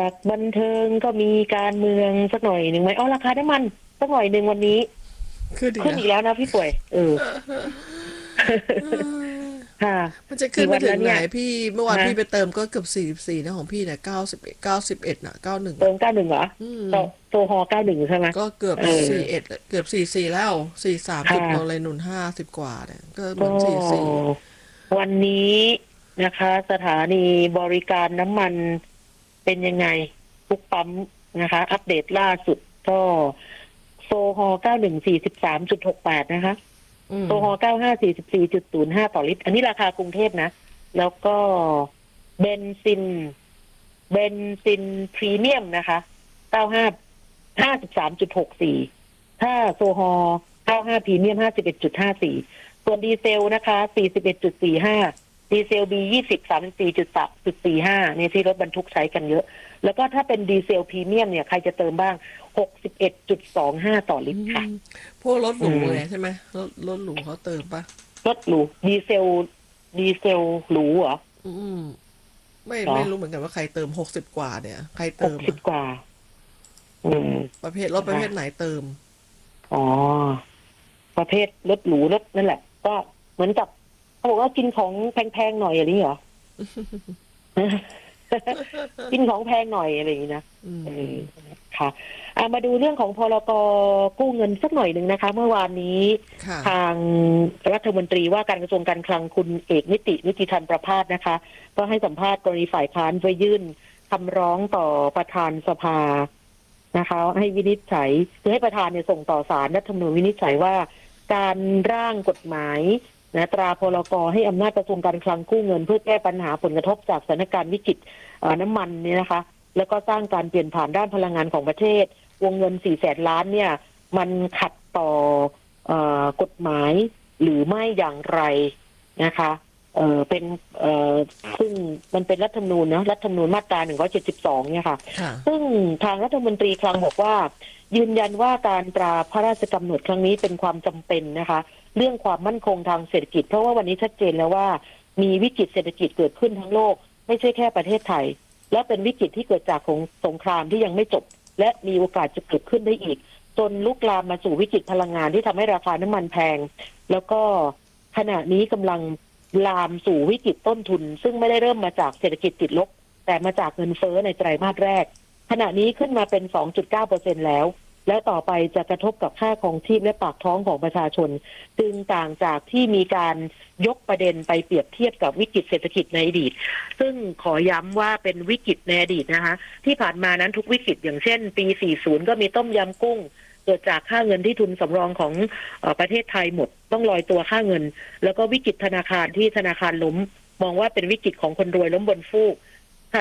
จากบันเทิงก็มีการเมืองสักหน่อยหนึ่งไหมราคาน้ำมันสักหน่อยหนึ่งวันนี้ขึ้นอีกแล้วนะพี่ป่วยค่ะมันจะขึ้กี่นไปถึงไหนวันแล้วเนี่ยพี่เมื่อวานฮะพี่ไปเติมก็เกือบ44นะของพี่เนี่ย91น่ะ91อ่ะเติม91เหรออืมโซฮอ91ใช่ไหมก็เกือบเออ 41เกือบ44แล้ว43 ค่ะเราเลยหนุน50กว่าเนี่ยก็เหมืก็อน44 วันนี้นะคะสถานีบริการน้ำมันเป็นยังไงทุกปั๊มนะคะอัปเดตล่าสุดก็โซฮอ91 43.68นะคะอืมโซฮอ95 44.05ต่อลิตรอันนี้ราคากรุงเทพนะแล้วก็เบนซินเบนซินพรีเมียมนะคะ95 53.64ถ้าโซฮอ95พรีเมียม51.54ส่วนดีเซลนะคะ41.45ดีเซล B20 34.45เนี่ยที่รถบรรทุกใช้กันเยอะแล้วก็ถ้าเป็นดีเซลพรีเมียมเนี่ยใครจะเติมบ้าง61.25ต่อลิตรค่ะพวกรถหรูอืมไงใช่ไหมรถหรูเขาเติมปะรถหรูดีเซลหรูเหรออืมไม่เหรอไม่รู้เหมือนกันว่าใครเติม60กว่าเนี่ยใครหเติมอ่ะกสิบกว่าอืมรถประนะคะเภทไหนเติมอ๋อประเภทรถหรูรถนั่นแหละก็เหมือนกับเขาบอกว่ากินของแพงๆหน่อยอะไรอย่างนี้เหรอ กินของแพงหน่อยอะไรอย่างนี้นะอืเอมอค่ะมาดูเรื่องของพรกกู้เงินสักหน่อยหนึ่งนะคะเมื่อวานนี้ค่ะทางรัฐมนตรีว่าการกระทรวงการคลังคุณเอกนิติธรรมประภาสนะคะก็ให้สัมภาษณ์กรณีฝ่ายค้านไปยื่นคำร้องต่อประธานสภานะคะให้วินิจฉัยคือให้ประธานเนี่ยส่งต่อศาลรัฐธรรมนูญวินิจฉัยว่าการร่างกฎหมายตราพรกให้อำนาจกระทรวงการคลังกู้เงินเพื่อแก้ปัญหาผลกระทบจากสถานการณ์วิกฤตน้ำมันเนี่ยนะคะแล้วก็สร้างการเปลี่ยนผ่านด้านพลังงานของประเทศวงเงิน400,000 ล้านเนี่ยมันขัดต่อกฎหมายหรือไม่อย่างไรนะคะเป็นซึ่งมันเป็นรัฐธรรมนูญนะรัฐธรรมนูญมาตรา172เนี่ยค่ะค่ะซึ่งทางรัฐมนตรีคลังบอกว่ายืนยันว่าการตราพระราชกำหนดครั้งนี้เป็นความจำเป็นนะคะเรื่องความมั่นคงทางเศรษฐกิจเพราะว่าวันนี้ชัดเจนแล้วว่ามีวิกฤตเศรษฐกิจเกิดขึ้นทั้งโลกไม่ใช่แค่ประเทศไทยและเป็นวิกฤตที่เกิดจากของสงครามที่ยังไม่จบและมีโอกาสจะเกิดขึ้นได้อีกจนลุกลามมาสู่วิกฤตพลังงานที่ทำให้ราคาน้ำมันแพงแล้วก็ขณะนี้กำลังลามสู่วิกฤตต้นทุนซึ่งไม่ได้เริ่มมาจากเศรษฐกิจติดลบแต่มาจากเงินเฟ้อในไตรมาสแรกขณะนี้ขึ้นมาเป็น 2.9% แล้วต่อไปจะกระทบกับค่าครองชีพและปากท้องของประชาชนจึงต่างจากที่มีการยกประเด็นไปเปรียบเทียบกับวิกฤตเศรษฐกิจในอดีตซึ่งขอย้ำว่าเป็นวิกฤตในอดีตนะคะที่ผ่านมานั้นทุกวิกฤตอย่างเช่นปี40ก็มีต้มยำกุ้งเกิดจากค่าเงินที่ทุนสำรองของประเทศไทยหมดต้องลอยตัวค่าเงินแล้วก็วิกฤตธนาคารที่ธนาคารล้มมองว่าเป็นวิกฤตของคนรวยล้มบนฟูก